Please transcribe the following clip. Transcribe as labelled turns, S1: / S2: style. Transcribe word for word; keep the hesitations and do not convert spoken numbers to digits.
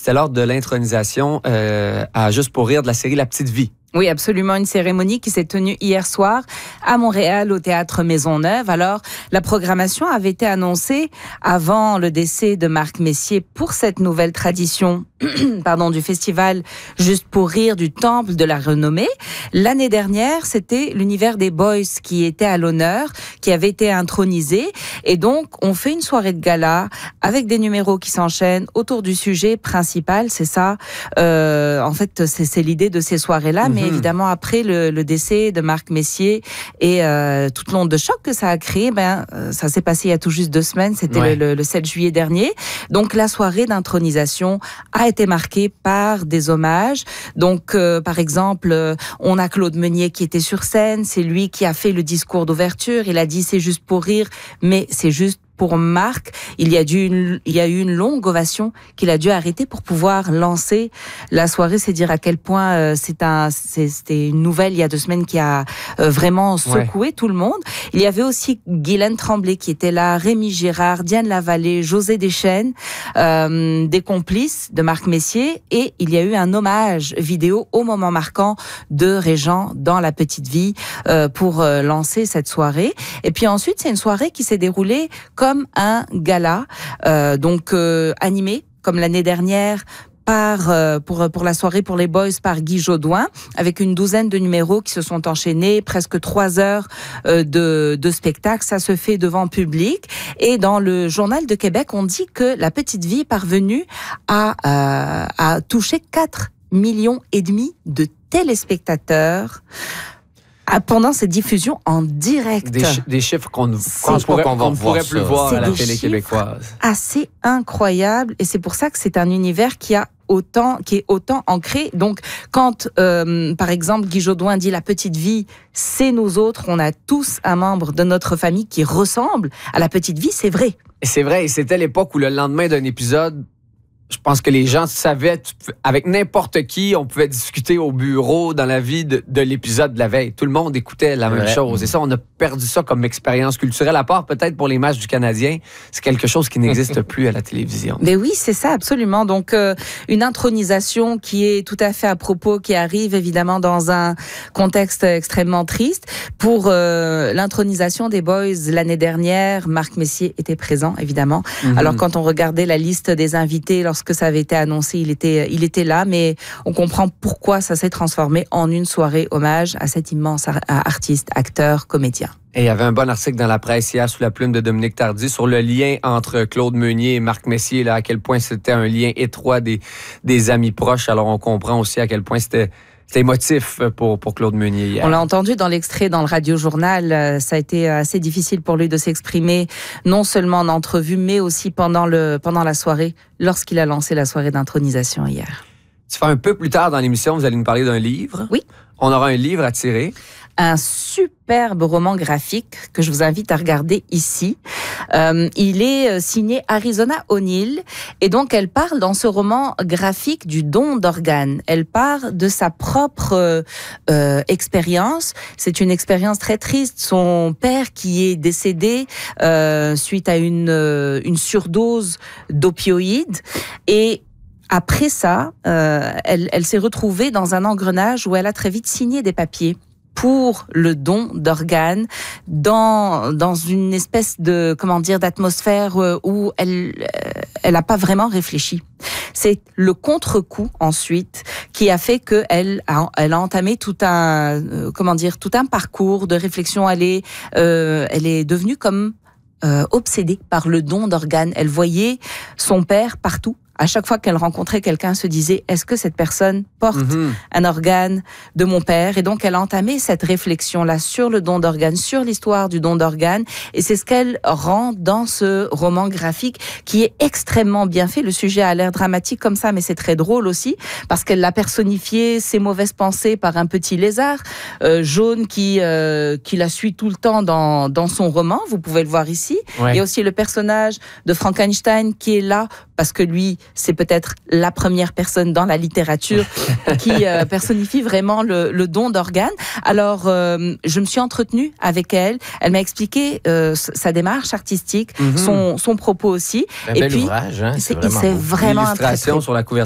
S1: C'était lors de l'intronisation euh, à Juste pour rire de la série La Petite Vie.
S2: Oui, absolument. Une cérémonie qui s'est tenue hier soir à Montréal, au Théâtre Maisonneuve. Alors, la programmation avait été annoncée avant le décès de Marc Messier pour cette nouvelle tradition pardon, du festival Juste pour rire du Temple de la Renommée. L'année dernière, c'était l'univers des Boys qui était à l'honneur, qui avait été intronisé. Et donc, on fait une soirée de gala avec des numéros qui s'enchaînent autour du sujet principal. C'est ça. Euh, en fait, c'est, c'est l'idée de ces soirées-là. Mm-hmm. Mais évidemment, après le, le décès de Marc Messier et euh, toute l'onde de choc que ça a créé, ben, ça s'est passé il y a tout juste deux semaines. C'était ouais. le, le, le sept juillet dernier. Donc, la soirée d'intronisation a été marquée par des hommages. Donc, euh, par exemple, euh, on a Claude Meunier qui était sur scène. C'est lui qui a fait le discours d'ouverture. Il a dit « c'est juste pour rire, mais c'est juste pour Marc ». Il y a dû, il y a eu une longue ovation qu'il a dû arrêter pour pouvoir lancer la soirée. C'est dire à quel point euh, c'est un, c'est, c'était une nouvelle il y a deux semaines qui a euh, vraiment secoué ouais. tout le monde. Il y avait aussi Guylaine Tremblay qui était là, Rémi Girard, Diane Lavallée, José Deschênes, euh, des complices de Marc Messier. Et il y a eu un hommage vidéo au moment marquant de Régent dans La Petite Vie euh, pour euh, lancer cette soirée. Et puis ensuite, c'est une soirée qui s'est déroulée comme comme un gala, euh, donc euh, animé comme l'année dernière par euh, pour pour la soirée pour les Boys par Guy Jodoin, avec une douzaine de numéros qui se sont enchaînés, presque trois heures euh, de de spectacle. Ça se fait devant public. Et dans le Journal de Québec, on dit que La Petite Vie est parvenue à euh, à toucher quatre millions et demi de téléspectateurs pendant cette diffusion en direct.
S1: Des, ch- des chiffres qu'on ne pourrait, qu'on qu'on pourrait plus voir
S2: c'est
S1: à la télé québécoise.
S2: Assez incroyable. Et c'est pour ça que c'est un univers qui a autant, qui est autant ancré. Donc, quand, euh, par exemple, Guy Jodoin dit « La Petite Vie, c'est nous autres, on a tous un membre de notre famille qui ressemble à La Petite Vie », c'est vrai.
S1: Et c'est vrai. Et c'était l'époque où le lendemain d'un épisode, je pense que les gens savaient, avec n'importe qui, on pouvait discuter au bureau dans la vie de, de l'épisode de la veille. Tout le monde écoutait la même ouais. chose. Et ça, on a perdu ça comme expérience culturelle, à part peut-être pour les matchs du Canadien. C'est quelque chose qui n'existe plus à la télévision.
S2: Mais oui, c'est ça, absolument. Donc, euh, une intronisation qui est tout à fait à propos, qui arrive évidemment dans un contexte extrêmement triste. Pour euh, l'intronisation des Boys l'année dernière, Marc Messier était présent, évidemment. Mm-hmm. Alors, quand on regardait la liste des invités, lorsque ça avait été annoncé, il était, il était là, mais on comprend pourquoi ça s'est transformé en une soirée hommage à cet immense artiste, acteur, comédien.
S1: Et il y avait un bon article dans la presse hier sous la plume de Dominique Tardy sur le lien entre Claude Meunier et Marc Messier, là, à quel point c'était un lien étroit des, des amis proches. Alors on comprend aussi à quel point c'était C'était émotif pour, pour Claude Meunier hier.
S2: On l'a entendu dans l'extrait dans le Radio-Journal. Ça a été assez difficile pour lui de s'exprimer, non seulement en entrevue, mais aussi pendant, le, pendant la soirée, lorsqu'il a lancé la soirée d'intronisation hier.
S1: Tu fais un peu plus tard dans l'émission, vous allez nous parler d'un livre.
S2: Oui.
S1: On aura un livre à tirer.
S2: Un superbe roman graphique que je vous invite à regarder ici. Euh, il est signé Arizona O'Neill et donc elle parle dans ce roman graphique du don d'organes. Elle part de sa propre euh, expérience. C'est une expérience très triste. Son père qui est décédé euh, suite à une, euh, une surdose d'opioïdes et après ça, euh, elle, elle s'est retrouvée dans un engrenage où elle a très vite signé des papiers pour le don d'organes dans dans une espèce de comment dire d'atmosphère où elle elle a pas vraiment réfléchi. C'est le contre-coup ensuite qui a fait que elle a elle a entamé tout un euh, comment dire tout un parcours de réflexion. Elle est euh, elle est devenue comme euh, obsédée par le don d'organes. Elle voyait son père partout. À chaque fois qu'elle rencontrait quelqu'un, elle se disait « Est-ce que cette personne porte mmh. un organe de mon père ?» Et donc, elle a entamé cette réflexion-là sur le don d'organes, sur l'histoire du don d'organes. Et c'est ce qu'elle rend dans ce roman graphique qui est extrêmement bien fait. Le sujet a l'air dramatique comme ça, mais c'est très drôle aussi parce qu'elle l'a personnifié, ses mauvaises pensées, par un petit lézard euh, jaune qui, euh, qui la suit tout le temps dans, dans son roman. Vous pouvez le voir ici. Ouais. Il y a aussi le personnage de Frankenstein qui est là parce que lui, c'est peut-être la première personne dans la littérature qui euh, personnifie vraiment le, le don d'organes. Alors, euh, je me suis entretenue avec elle. Elle m'a expliqué euh, sa démarche artistique, mm-hmm. son, son propos aussi.
S3: Un
S2: Et
S3: bel
S2: puis,
S3: ouvrage, hein?
S2: c'est, c'est vraiment,
S1: c'est vraiment l'illustration sur la couverture.